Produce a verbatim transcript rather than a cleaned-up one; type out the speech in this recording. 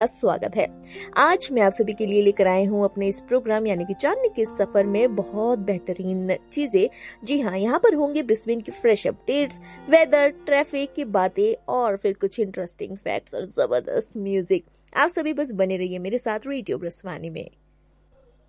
स्वागत है। आज मैं आप सभी के लिए लेकर आए हूँ अपने इस प्रोग्राम यानी कि जानने के सफर में बहुत बेहतरीन चीजें। जी हाँ, यहाँ पर होंगे ब्रिस्बेन की फ्रेश अपडेट्स, वेदर, ट्रैफिक की बातें और फिर कुछ इंटरेस्टिंग फैक्ट्स और जबरदस्त म्यूजिक। आप सभी बस बने रहिए मेरे साथ रेडियो ब्रिस्वानी में।